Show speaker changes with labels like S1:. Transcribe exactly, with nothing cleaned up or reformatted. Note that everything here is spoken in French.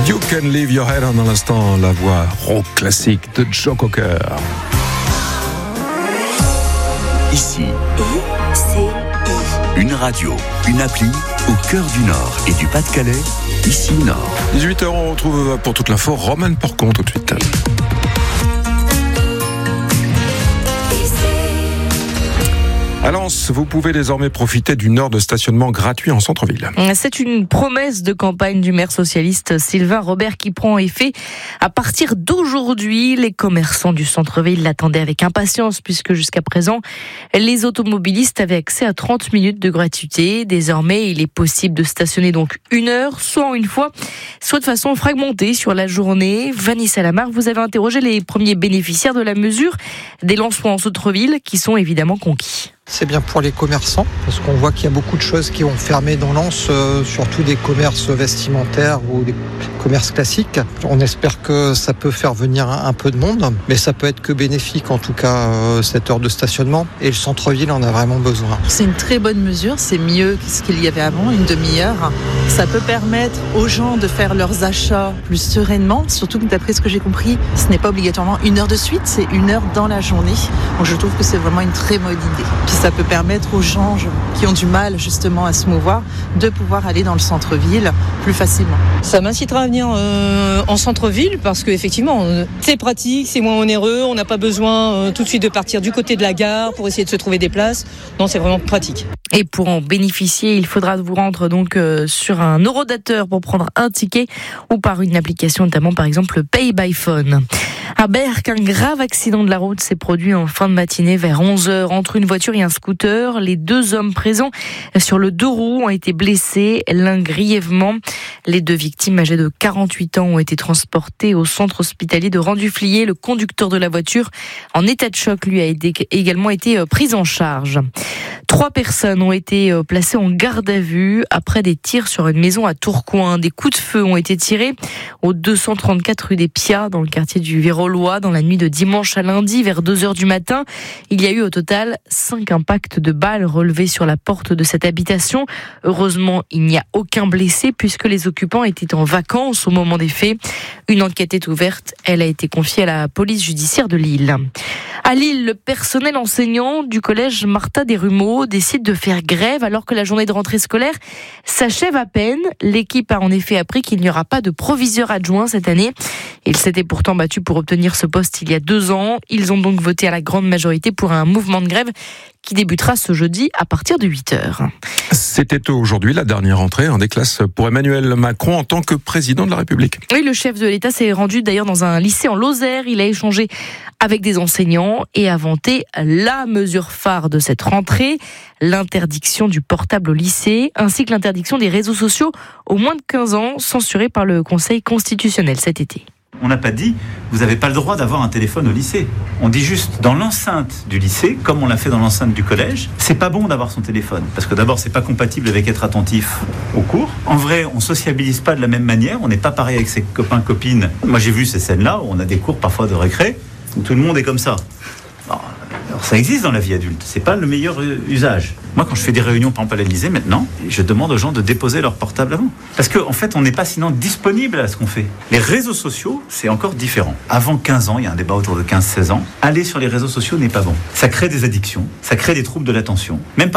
S1: You Can Leave Your Head On, dans l'instant, la voix rock classique de Joe Cocker.
S2: Ici,
S3: I C I.
S2: une radio, une appli au cœur du Nord et du Pas-de-Calais, ici Nord.
S1: dix-huit heures, on retrouve pour toute l'info Roman Porcon tout de suite. À Lens, vous pouvez désormais profiter d'une heure de stationnement gratuit en centre-ville.
S4: C'est une promesse de campagne du maire socialiste Sylvain Robert qui prend effet à partir d'aujourd'hui. Les commerçants du centre-ville l'attendaient avec impatience puisque jusqu'à présent, les automobilistes avaient accès à trente minutes de gratuité. Désormais, il est possible de stationner donc une heure, soit en une fois, soit de façon fragmentée sur la journée. Vanessa Lamarre, vous avez interrogé les premiers bénéficiaires de la mesure des lancements en centre-ville qui sont évidemment conquis.
S5: C'est bien pour les commerçants, parce qu'on voit qu'il y a beaucoup de choses qui ont fermé dans Lens, euh, surtout des commerces vestimentaires ou des commerces classiques. On espère que ça peut faire venir un, un peu de monde, mais ça peut être que bénéfique, en tout cas, euh, cette heure de stationnement. Et le centre-ville en a vraiment besoin.
S6: C'est une très bonne mesure, c'est mieux que ce qu'il y avait avant, une demi-heure. Ça peut permettre aux gens de faire leurs achats plus sereinement, surtout que d'après ce que j'ai compris, ce n'est pas obligatoirement une heure de suite, c'est une heure dans la journée. Donc je trouve que c'est vraiment une très bonne idée. Puis ça peut permettre aux gens qui ont du mal justement à se mouvoir de pouvoir aller dans le centre-ville plus facilement.
S7: Ça m'incitera à venir euh, en centre-ville parce qu'effectivement, euh, c'est pratique, c'est moins onéreux, on n'a pas besoin euh, tout de suite de partir du côté de la gare pour essayer de se trouver des places. Non, c'est vraiment pratique.
S4: Et pour en bénéficier, il faudra vous rendre donc euh, sur un eurodateur pour prendre un ticket ou par une application, notamment par exemple Pay by Phone. À Berck, un grave accident de la route s'est produit en fin de matinée vers onze heures entre une voiture et un scooter. Les deux hommes présents sur le deux roues ont été blessés, l'un grièvement. Les deux victimes âgées de quarante-huit ans ont été transportées au centre hospitalier de Renduflier. Le conducteur de la voiture, en état de choc, lui a également été pris en charge. Trois personnes ont été placées en garde à vue après des tirs sur une maison à Tourcoing. Des coups de feu ont été tirés au deux cent trente-quatre rue des Piats, dans le quartier du Virolois, dans la nuit de dimanche à lundi, vers deux heures du matin. Il y a eu au total cinq impacts de balles relevés sur la porte de cette habitation. Heureusement, il n'y a aucun blessé puisque les occupants étaient en vacances au moment des faits. Une enquête est ouverte. Elle a été confiée à la police judiciaire de Lille. À Lille, le personnel enseignant du collège Martha Desrumeaux décide de faire grève alors que la journée de rentrée scolaire s'achève à peine. L'équipe a en effet appris qu'il n'y aura pas de proviseur adjoint cette année. Ils s'étaient pourtant battus pour obtenir ce poste il y a deux ans. Ils ont donc voté à la grande majorité pour un mouvement de grève qui débutera ce jeudi à partir de huit heures.
S1: C'était aujourd'hui la dernière entrée des classes pour Emmanuel Macron en tant que président de la République.
S4: Oui, le chef de l'État s'est rendu d'ailleurs dans un lycée en Lozère. Il a échangé avec des enseignants et a vanté la mesure phare de cette rentrée, l'interdiction du portable au lycée, ainsi que l'interdiction des réseaux sociaux aux moins de quinze ans, censurés par le Conseil constitutionnel cet été.
S8: On n'a pas dit, vous n'avez pas le droit d'avoir un téléphone au lycée. On dit juste, dans l'enceinte du lycée, comme on l'a fait dans l'enceinte du collège, c'est pas bon d'avoir son téléphone. Parce que d'abord, c'est pas compatible avec être attentif au cours. En vrai, on sociabilise pas de la même manière, on n'est pas pareil avec ses copains, copines. Moi, j'ai vu ces scènes-là, où on a des cours parfois de récré, où tout le monde est comme ça. Alors, ça existe dans la vie adulte, c'est pas le meilleur usage. Moi, quand je fais des réunions, par exemple à l'Élysée, maintenant, je demande aux gens de déposer leur portable avant. Parce qu'en en fait, on n'est pas sinon disponible à ce qu'on fait. Les réseaux sociaux, c'est encore différent. Avant quinze ans, il y a un débat autour de quinze seize ans, aller sur les réseaux sociaux n'est pas bon. Ça crée des addictions, ça crée des troubles de l'attention. Même